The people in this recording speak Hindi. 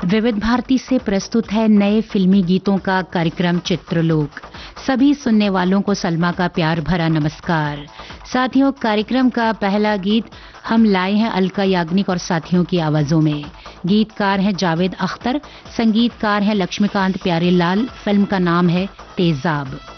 विविध भारती से प्रस्तुत है नए फिल्मी गीतों का कार्यक्रम चित्रलोक। सभी सुनने वालों को सलमा का प्यार भरा नमस्कार। साथियों, कार्यक्रम का पहला गीत हम लाए हैं अलका याग्निक और साथियों की आवाजों में। गीतकार हैं जावेद अख्तर, संगीतकार हैं लक्ष्मीकांत प्यारेलाल। फिल्म का नाम है तेजाब।